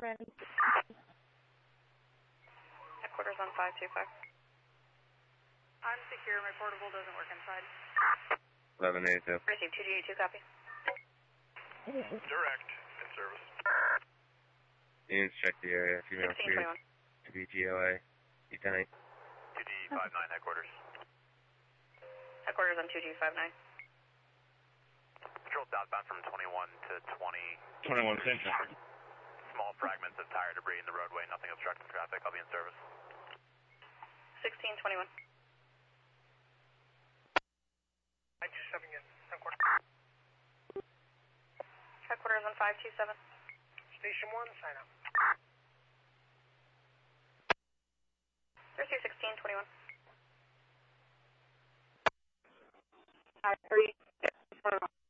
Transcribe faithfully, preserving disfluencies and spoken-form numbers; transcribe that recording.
random. Headquarters on five two five. I'm secure. My portable doesn't work inside. eleven eighty-two. Receive two G eighty-two, copy. Direct. In service. Units check the area. Female sixteen twenty-one. to be G O A. Lieutenant. two D five nine headquarters. Headquarters on two G five nine. Control southbound from twenty-one to twenty. twenty-one Central. Small fragments of tire debris in the roadway. Nothing obstructing traffic. I'll be in service. sixteen twenty-one. I two seven in. Headquarters. Headquarters on five two seven. Station one, sign up. Receive sixteen twenty-one. Hi, three, six, four, one.